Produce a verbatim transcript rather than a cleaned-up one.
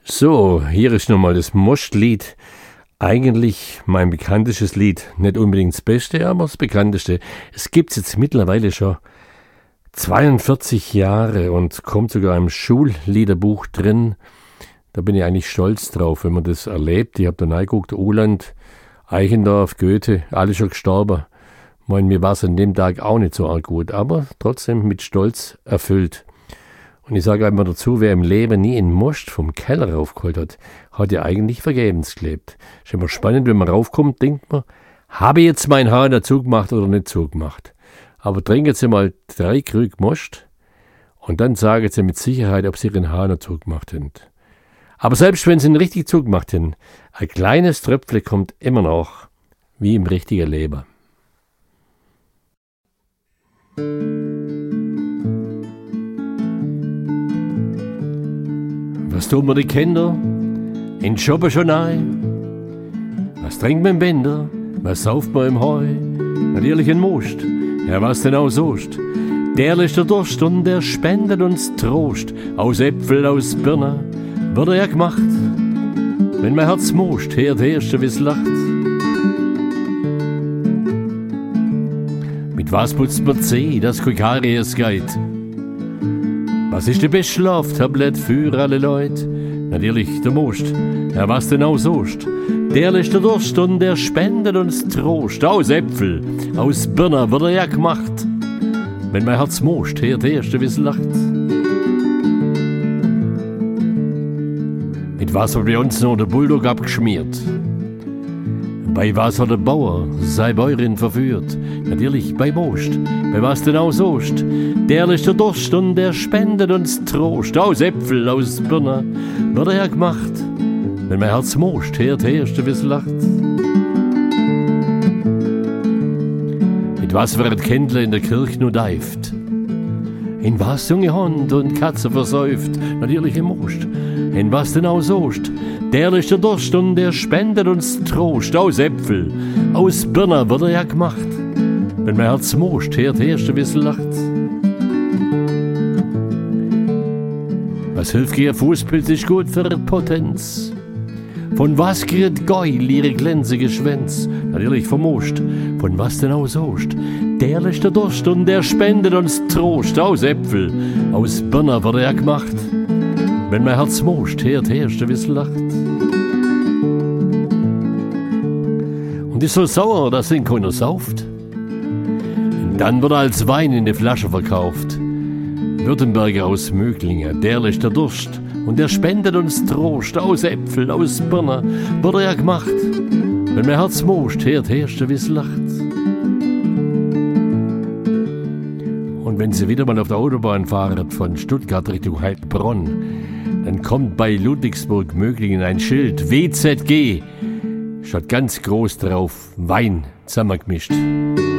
So, hier ist nochmal das Mostlied. Eigentlich mein bekanntestes Lied. Nicht unbedingt das Beste, aber das bekannteste. Es gibt es jetzt mittlerweile schon zweiundvierzig Jahre und kommt sogar im Schulliederbuch drin. Da bin ich eigentlich stolz drauf, wenn man das erlebt. Ich habe da reingeguckt, Uhland, Eichendorff, Goethe, alle schon gestorben. Ich meine, mir war es an dem Tag auch nicht so arg gut, aber trotzdem mit Stolz erfüllt. Und ich sage einmal dazu, wer im Leben nie einen Most vom Keller raufgeholt hat, hat ja eigentlich vergebens gelebt. Ist immer spannend, wenn man raufkommt, denkt man, habe ich jetzt mein Hahn dazu gemacht oder nicht zugemacht? Aber trinken Sie mal drei Krug Most und dann sagen Sie mit Sicherheit, ob Sie Ihren Hahn dazu gemacht haben. Aber selbst wenn Sie ihn richtig zugemacht haben, ein kleines Tröpfle kommt immer noch, wie im richtigen Leben. Was tun wir die Kinder in Schoppen schon ein? Was trinkt man im Binder? Was sauft man im Heu? Natürlich ein Most, ja was denn auch sost. Der lässt der Durst und der spendet uns Trost. Aus Äpfel, aus Birne wird er ja gemacht. Wenn mein Herz most, hört erst wie's lacht. Mit was putzt man Zeh, das Karies geht? Was ist der beste Schlaftablett für alle Leute? Natürlich der Most, ja was denn auch sost. Der lässt der Durst und der spendet uns Trost. Aus Äpfel, aus Birne wird er ja gemacht. Wenn mein Herz most, hört erst wie's lacht. Mit was hat bei uns noch der Bulldog abgeschmiert? Bei was hat der Bauer seine Bäuerin verführt? Natürlich bei Most, bei was denn auch sost. Der lässt der Durst und der spendet uns Trost. Aus Äpfel, aus Birne wird er ja gemacht. Wenn mein Herz most, hört erst wie's lacht. Mit was wird Kindle in der Kirche nur deift? In was junge Hund und Katze versäuft? Natürlich im Most. In was denn auch sost? Der lässt der Durst und der spendet uns Trost. Aus Äpfel, aus Birne wird er ja gemacht. Wenn mein Herz most, hört erst wie's lacht. Was hilft ihr Fußpilz ist gut für die Potenz? Von was kriegt Geul ihre glänzige Schwänz? Natürlich vom Most. Von was denn auch sost? Der lässt der Durst und der spendet uns Trost. Aus Äpfel, aus Birne wird er ja gemacht. Wenn mein Herz most, hört erst wie's lacht. Und ist so sauer, dass ihn keiner sauft. Und dann wird er als Wein in die Flasche verkauft. Württemberger aus Möglingen, der lässt der Durst und der spendet uns Trost. Aus Äpfel, aus Birne wird er ja gemacht. Wenn mein Herz most, hört erst wie's lacht. Und wenn Sie wieder mal auf der Autobahn fahren von Stuttgart Richtung Heilbronn, dann kommt bei Ludwigsburg-Möglingen ein Schild W Z G. Statt ganz groß drauf Wein zusammengemischt.